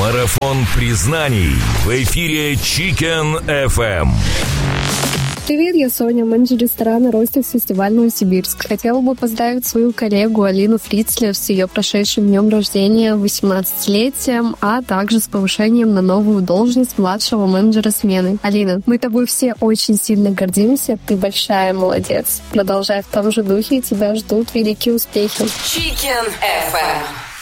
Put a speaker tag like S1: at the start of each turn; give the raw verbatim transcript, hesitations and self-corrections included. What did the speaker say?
S1: Марафон признаний в эфире Chicken эф эм.
S2: Привет, я Соня, менеджер ресторана «Ростикс» фестиваль Новосибирск. Хотела бы поздравить свою коллегу Алину Фрицлер с ее прошедшим днем рождения, восемнадцатилетием, а также с повышением на новую должность младшего менеджера смены. Алина, мы тобой все очень сильно гордимся, ты большая молодец. Продолжай в том же духе, тебя ждут великие успехи.
S3: Chicken эф эм.